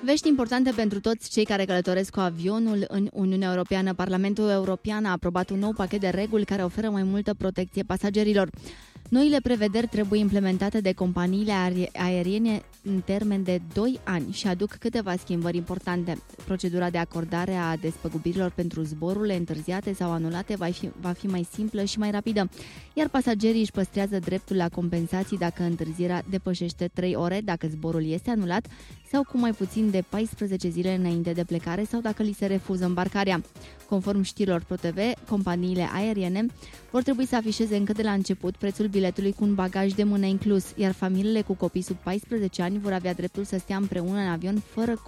Vești importante pentru toți cei care călătoresc cu avionul în Uniunea Europeană. Parlamentul European a aprobat un nou pachet de reguli care oferă mai multă protecție pasagerilor. Noile prevederi trebuie implementate de companiile aeriene în termen de 2 ani și aduc câteva schimbări importante. Procedura de acordare a despăgubirilor pentru zborurile întârziate sau anulate va fi mai simplă și mai rapidă, iar pasagerii își păstrează dreptul la compensații dacă întârzierea depășește 3 ore, dacă zborul este anulat sau cu mai puțin de 14 zile înainte de plecare sau dacă li se refuză îmbarcarea. Conform știrilor ProTV, companiile aeriene vor trebui să afișeze încă de la început prețul biletului cu un bagaj de mână inclus, iar familiile cu copii sub 14 ani vor avea dreptul să stea împreună în avion fără